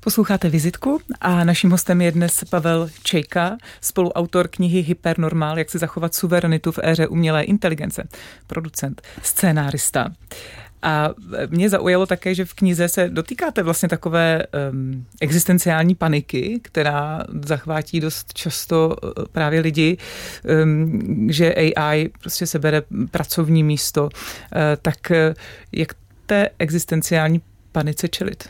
Posloucháte Vizitku a naším hostem je dnes Pavel Čejka, spoluautor knihy Hypernormál, jak si zachovat suverenitu v éře umělé inteligence, producent, scénárista. A mě zaujalo také, že v knize se dotýkáte vlastně takové existenciální paniky, která zachvátí dost často právě lidi, že AI prostě sebere pracovní místo. Tak jak té existenciální panice čelit?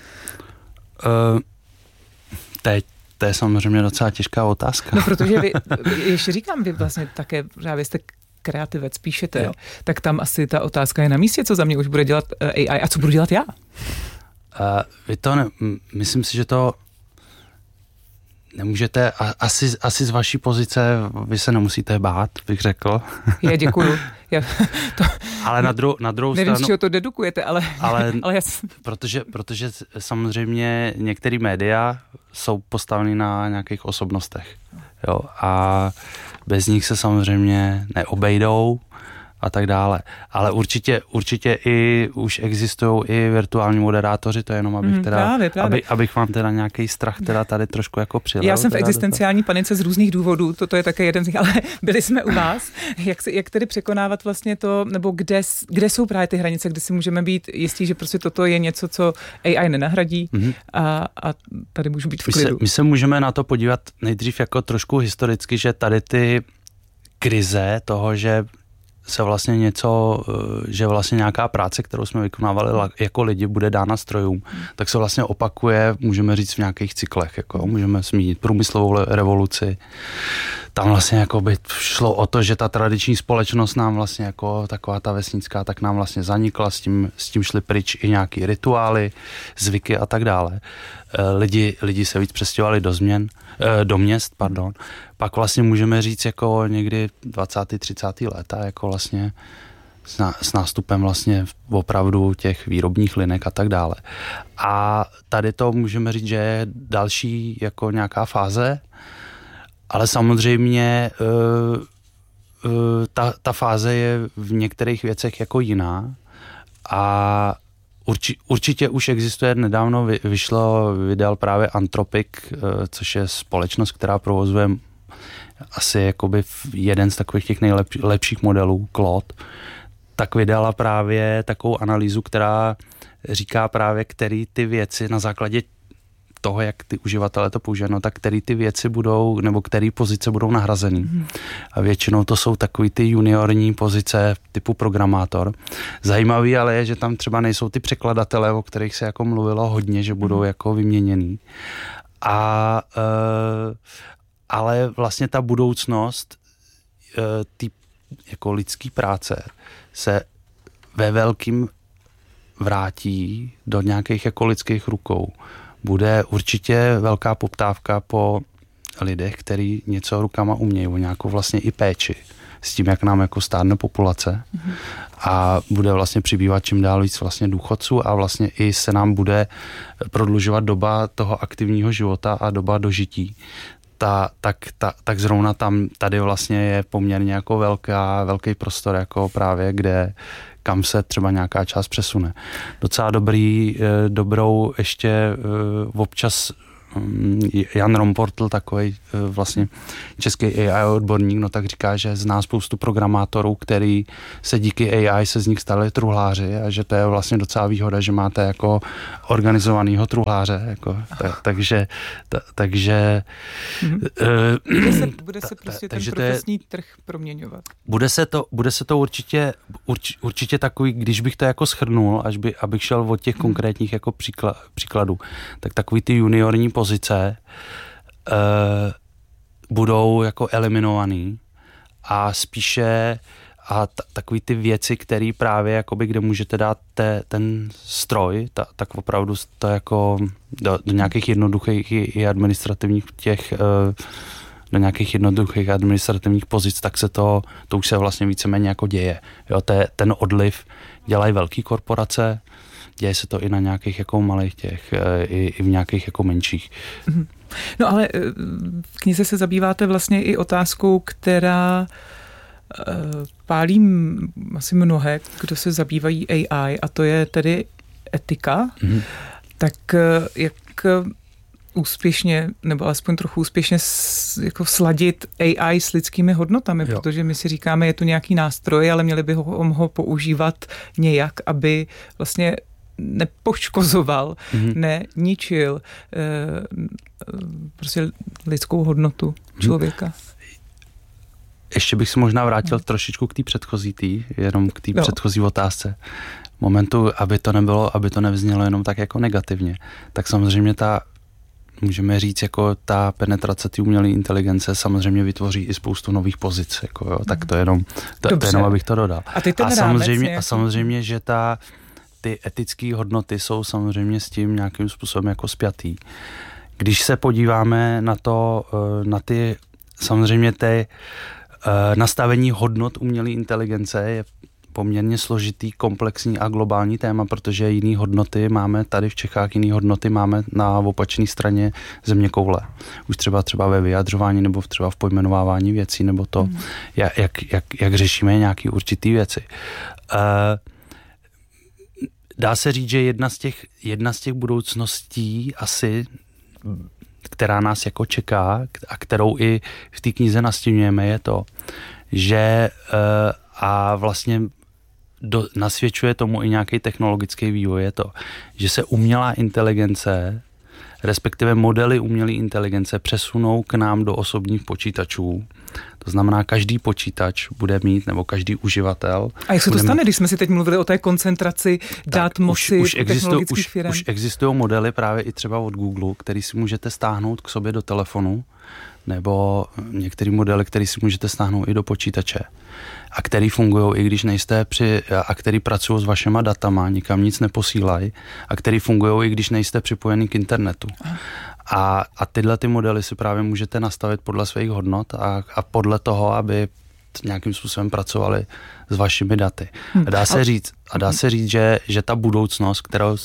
To je samozřejmě docela těžká otázka. No, protože vy ještě říkám, vy vlastně také právě jste kreativec, píšete, jo. Tak tam asi ta otázka je na místě, co za mě už bude dělat AI a co budu dělat já? Myslím si, že to nemůžete, asi z vaší pozice vy se nemusíte bát, bych řekl. Děkuju. Ale na druhou stranu... Nevím, z čeho to dedukujete, ale protože samozřejmě některé média jsou postaveny na nějakých osobnostech. Jo, a bez nich se samozřejmě neobejdou a tak dále. Ale určitě i už existují i virtuální moderátoři, to je jenom abych právě. abych vám teda nějaký strach teda tady trošku jako přilel. Já jsem v existenciální panice z různých důvodů, toto je také jeden z nich, ale byli jsme u vás. Jak tedy překonávat vlastně to, nebo kde jsou právě ty hranice, kde si můžeme být jistí, že prostě toto je něco, co AI nenahradí a tady můžu být v klidu. My se můžeme na to podívat nejdřív jako trošku historicky, že tady ty krize toho, že se vlastně že vlastně nějaká práce, kterou jsme vykonávali jako lidi, bude dána strojům, tak se vlastně opakuje, můžeme říct v nějakých cyklech, jako můžeme zmínit průmyslovou revoluci. Tam vlastně jako by šlo o to, že ta tradiční společnost nám vlastně jako taková ta vesnická, tak nám vlastně zanikla, s tím šli pryč i nějaký rituály, zvyky a tak dále. Lidi se víc přestěhovali do měst, pardon. Pak vlastně můžeme říct jako někdy 20. 30. léta, jako vlastně s nástupem vlastně opravdu těch výrobních linek a tak dále. A tady to můžeme říct, že je další jako nějaká fáze, ale samozřejmě ta fáze je v některých věcech jako jiná a určitě už existuje, nedávno vydal právě Anthropic, což je společnost, která provozuje asi jakoby jeden z takových těch nejlepších modelů, Claude, tak vydala právě takovou analýzu, která říká právě, který ty věci na základě toho, jak ty uživatelé to použijí, no tak který ty věci budou, nebo který pozice budou nahrazený. A většinou to jsou takový ty juniorní pozice typu programátor. Zajímavý ale je, že tam třeba nejsou ty překladatelé, o kterých se jako mluvilo hodně, že budou jako vyměněný. Ale vlastně ta budoucnost ty jako lidský práce se ve velkým vrátí do nějakých jako lidských rukou. Bude určitě velká poptávka po lidech, kteří něco rukama umějí, o nějakou vlastně i péči s tím, jak nám jako stárne populace a bude vlastně přibývat čím dál víc vlastně důchodců a vlastně i se nám bude prodlužovat doba toho aktivního života a doba dožití. Tak zrovna tady vlastně je poměrně jako velký prostor jako právě, kam se třeba nějaká část přesune. Docela dobrou ještě občas Jan Romportl, takový vlastně český AI odborník, no tak říká, že zná spoustu programátorů, který se díky AI se z nich stali truhláři a že to je vlastně docela výhoda, že máte jako organizovanýho truhláře. Jako, takže bude se prostě ten profesní trh proměňovat. Bude se to určitě takový, když bych to jako shrnul, abych šel od těch konkrétních jako příkladů, tak takový ty juniorní pozice budou jako eliminovaný a spíše takový ty věci, které právě jakoby, kde můžete dát ten stroj, tak opravdu to jako do nějakých jednoduchých i administrativních do nějakých jednoduchých administrativních pozic, tak se to už se vlastně víceméně jako děje. Jo, ten odliv dělají velké korporace, děje se to i na nějakých jako malých těch, i v nějakých jako menších. No ale v knize se zabýváte vlastně i otázkou, která pálí asi mnohé, kdo se zabývají AI, a to je tedy etika. Tak úspěšně, nebo alespoň trochu úspěšně jako sladit AI s lidskými hodnotami, protože my si říkáme, je to nějaký nástroj, ale měli bychom ho používat nějak, aby vlastně nepoškozoval, neničil prostě lidskou hodnotu člověka. Ještě bych se možná vrátil trošičku k té předchozí jenom k té předchozí otázce. Momentu, aby to nevznělo jenom tak jako negativně, tak samozřejmě můžeme říct, jako ta penetrace té umělé inteligence samozřejmě vytvoří i spoustu nových pozic, jako jo, tak to jenom abych to dodal. A samozřejmě, že ty etické hodnoty jsou samozřejmě s tím nějakým způsobem jako spjatý. Když se podíváme na ty samozřejmě nastavení hodnot umělé inteligence je poměrně složitý, komplexní a globální téma, protože jiný hodnoty máme tady v Čechách, jiný hodnoty máme na opačné straně zeměkoule. Už třeba ve vyjadřování nebo třeba v pojmenovávání věcí, nebo to, jak řešíme nějaké určitý věci. Dá se říct, že jedna z těch budoucností asi, která nás jako čeká a kterou i v té knize nastěňujeme, je to, že a vlastně nasvědčuje tomu i nějaký technologický vývoj, je to, že se umělá inteligence, respektive modely umělé inteligence přesunou k nám do osobních počítačů. To znamená, každý počítač bude mít, nebo každý uživatel. A jak se to stane, když jsme si teď mluvili o té koncentraci dat moci technologických firm? Už existují modely právě i třeba od Google, který si můžete stáhnout k sobě do telefonu, nebo některé modely, které si můžete stáhnout i do počítače. A který fungují, i když nejste a který pracují s vašima datama, nikam nic neposílají, a který fungují, i když nejste připojený k internetu. A tyhle ty modely si právě můžete nastavit podle svých hodnot a podle toho, aby nějakým způsobem pracovali s vašimi daty. A dá se říct, že ta budoucnost,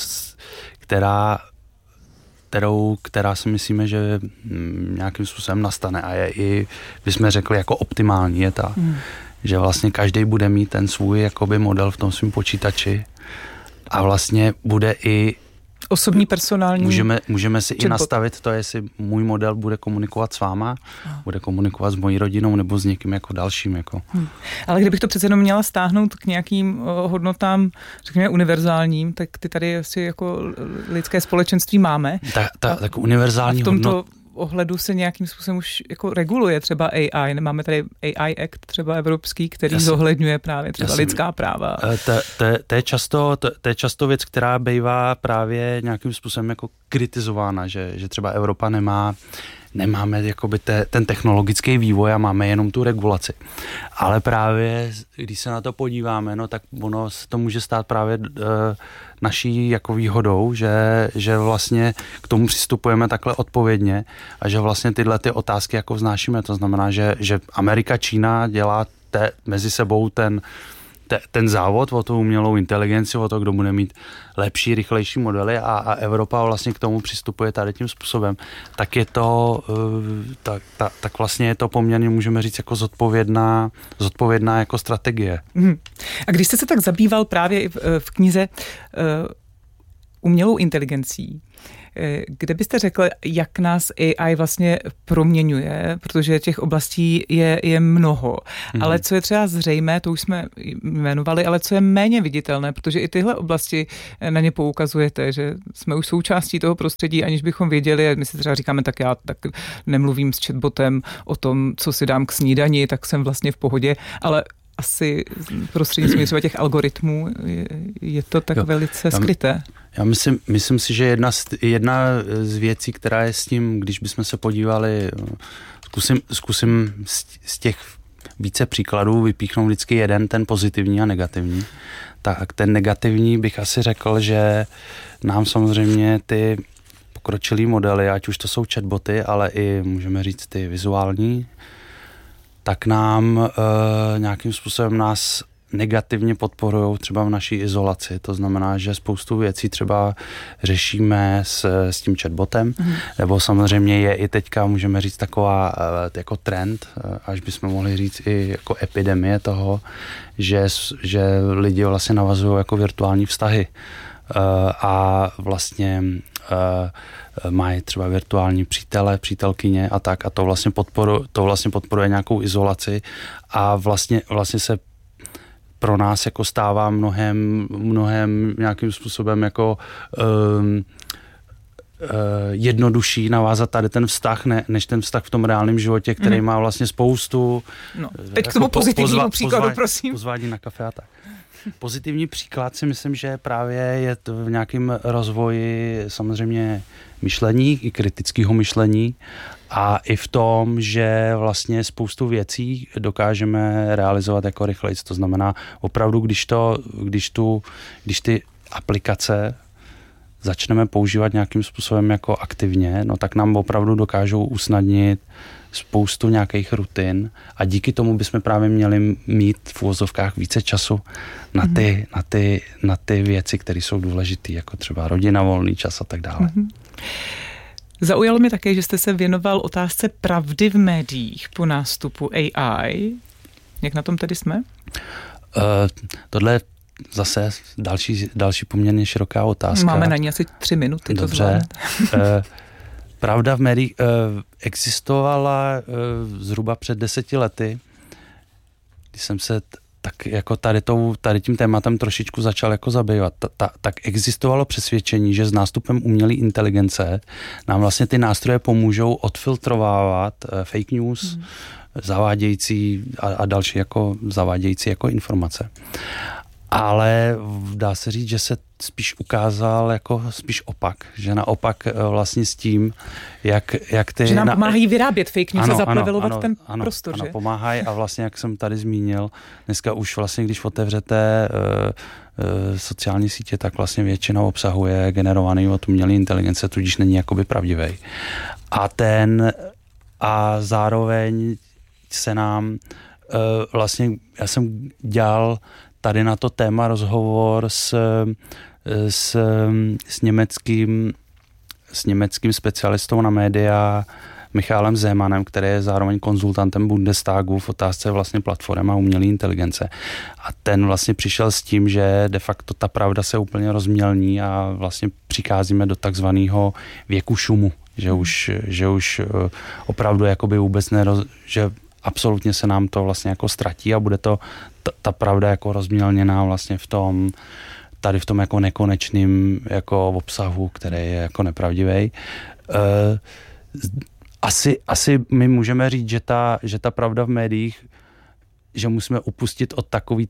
která si myslíme, že nějakým způsobem nastane a je i, bychom řekli, jako optimální, je ta, že vlastně každý bude mít ten svůj jakoby model v tom svém počítači a vlastně bude i osobní personální. Můžeme si i nastavit to, jestli můj model bude komunikovat s váma, bude komunikovat s mojí rodinou nebo s někým jako dalším. Jako. Ale kdybych to přece jenom měla stáhnout k nějakým hodnotám, řekněme univerzálním, tak ty tady asi jako lidské společenství máme. Tak univerzální hodnot ohledu se nějakým způsobem už jako reguluje třeba AI. Máme tady AI Act třeba evropský, který zohledňuje právě třeba lidská práva. To je často věc, která bývá právě nějakým způsobem jako kritizována, že třeba Evropa nemáme jakoby ten technologický vývoj a máme jenom tu regulaci. Ale právě, když se na to podíváme, no tak ono to může stát právě naší jako výhodou, že vlastně k tomu přistupujeme takhle odpovědně a že vlastně tyhle ty otázky jako vznášíme. To znamená, že Amerika, Čína dělá mezi sebou ten závod o tu umělou inteligenci, o to, kdo bude mít lepší, rychlejší modely a Evropa vlastně k tomu přistupuje tady tím způsobem, tak je to tak vlastně je to poměrně, můžeme říct, jako zodpovědná jako strategie. A když jste se tak zabýval právě v knize umělou inteligencí, kde byste řekl, jak nás AI vlastně proměňuje, protože těch oblastí je mnoho. Ale co je třeba zřejmé, to už jsme jmenovali, ale co je méně viditelné, protože i tyhle oblasti na ně poukazujete, že jsme už součástí toho prostředí, aniž bychom věděli, my si třeba říkáme, tak já tak nemluvím s chatbotem o tom, co si dám k snídani, tak jsem vlastně v pohodě, ale asi prostřednictvím třeba těch algoritmů je to tak velice skryté. Já myslím si, že jedna z věcí, která je s tím, když bychom se podívali, zkusím z těch více příkladů vypíchnout vždycky jeden, ten pozitivní a negativní. Tak ten negativní bych asi řekl, že nám samozřejmě ty pokročilý modely, ať už to jsou chatboty, ale i můžeme říct ty vizuální, tak nám nějakým způsobem nás negativně podporují třeba v naší izolaci. To znamená, že spoustu věcí třeba řešíme s tím chatbotem, nebo samozřejmě je i teďka, můžeme říct, taková jako trend, až bychom mohli říct i jako epidemie toho, že lidi vlastně navazují jako virtuální vztahy a vlastně mají třeba virtuální přítele, přítelkyně a tak a to vlastně podporuje nějakou izolaci a vlastně se pro nás jako stává mnohem nějakým způsobem jako jednodušší navázat tady ten vztah, než ten vztah v tom reálném životě, který má vlastně spoustu... No, teď k tomu pozitivnímu příkladu, prosím. Pozvání na kafe a tak. Pozitivní příklad si myslím, že právě je v nějakém rozvoji samozřejmě myšlení, i kritického myšlení a i v tom, že vlastně spoustu věcí dokážeme realizovat jako rychleji. To znamená opravdu, když ty aplikace začneme používat nějakým způsobem jako aktivně, no tak nám opravdu dokážou usnadnit spoustu nějakých rutin a díky tomu bychom právě měli mít v uvozovkách více času na ty věci, které jsou důležité, jako třeba rodina, volný čas a tak dále. Zaujalo mě také, že jste se věnoval otázce pravdy v médiích po nástupu AI. Jak na tom tedy jsme? Tohle je zase další poměrně široká otázka. Máme na ní asi 3 minuty. Dobře. Pravda v médiích existovala zhruba před 10 lety, když jsem se tak jako tady tím tématem trošičku začal jako zabývat. Tak existovalo přesvědčení, že s nástupem umělé inteligence nám vlastně ty nástroje pomůžou odfiltrovávat fake news, zavádějící a další jako zavádějící jako informace. Ale dá se říct, že se spíš ukázal jako spíš opak. Že naopak vlastně s tím, jak ty... Že nám pomáhají vyrábět fake news a zaplevelovat ten prostor, ano, že? Pomáhají a vlastně, jak jsem tady zmínil, dneska už vlastně, když otevřete sociální sítě, tak vlastně většina obsahu je generovaný od umělé inteligence, tudíž není jakoby pravdivý. A zároveň se nám vlastně, já jsem dělal tady na to téma rozhovor s německým specialistou na média Michalem Zemanem, který je zároveň konzultantem Bundestagu v otázce vlastně platform a umělé inteligence. A ten vlastně přišel s tím, že de facto ta pravda se úplně rozmělní a vlastně přicházíme do takzvaného věku šumu, že už opravdu jakoby vůbec že absolutně se nám to vlastně jako ztratí a bude to ta pravda jako rozmělněná vlastně v tom jako nekonečným jako obsahu, který je jako nepravdivý. Asi my můžeme říct, že ta pravda v médiích, že musíme upustit od takový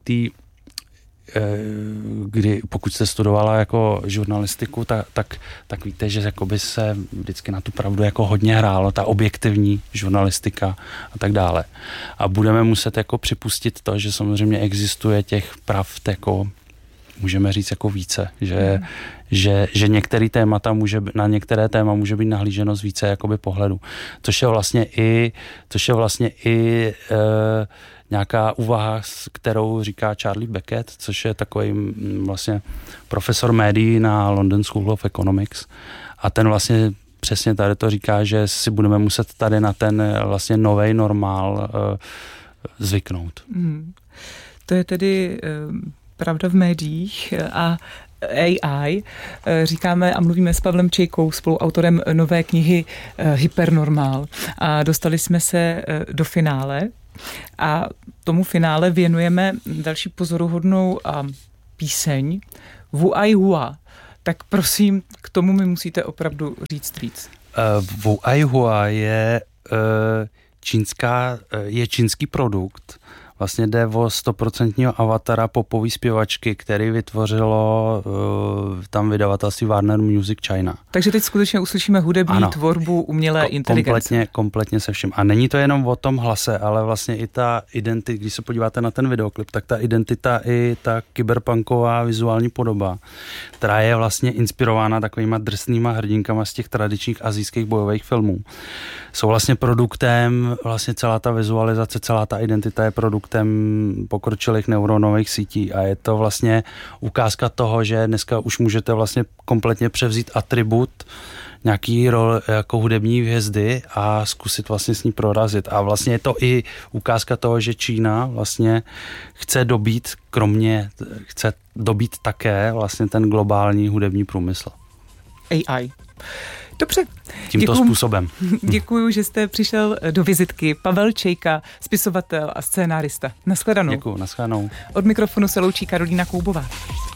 kdy pokud jste studovala jako žurnalistiku, tak víte, že jakoby se vždycky na tu pravdu jako hodně hrálo, ta objektivní žurnalistika a tak dále. A budeme muset jako připustit to, že samozřejmě existuje těch pravd jako můžeme říct jako více, že na některé téma může být nahlíženo z více jakoby pohledu. Což je vlastně i nějaká úvaha, kterou říká Charlie Beckett, což je takový vlastně profesor médií na London School of Economics. A ten vlastně přesně tady to říká, že si budeme muset tady na ten vlastně novej normál zvyknout. To je tedy pravda v médiích a AI. Říkáme a mluvíme s Pavlem Čejkou, spoluautorem nové knihy Hypernormál. A dostali jsme se do finále a tomu finále věnujeme další pozoruhodnou píseň Wu Ai Hua. Tak prosím, k tomu mi musíte opravdu říct víc. Wu Ai Hua je čínský produkt. Vlastně jde o 100% avatara popové zpěvačky, který vytvořilo tam vydavatelství Warner Music China. Takže teď skutečně uslyšíme hudební tvorbu umělé inteligence. Kompletně se vším. A není to jenom o tom hlase, ale vlastně i ta identita, když se podíváte na ten videoklip, tak ta identita i ta kyberpunková vizuální podoba, která je vlastně inspirována takovýma drsnýma hrdinkama z těch tradičních asijských bojových filmů. Jsou vlastně produktem, vlastně celá ta vizualizace, celá ta identita je produktem pokročilých neuronových sítí a je to vlastně ukázka toho, že dneska už můžete vlastně kompletně převzít atribut nějaký rol jako hudební hvězdy a zkusit vlastně s ní prorazit. A vlastně je to i ukázka toho, že Čína vlastně chce dobít, chce dobít také vlastně ten globální hudební průmysl. AI. Dobře. Tímto způsobem. Děkuju, že jste přišel do vizitky. Pavel Čejka, spisovatel a scénárista. Naschledanou. Děkuju, naschledanou. Od mikrofonu se loučí Karolína Koubová.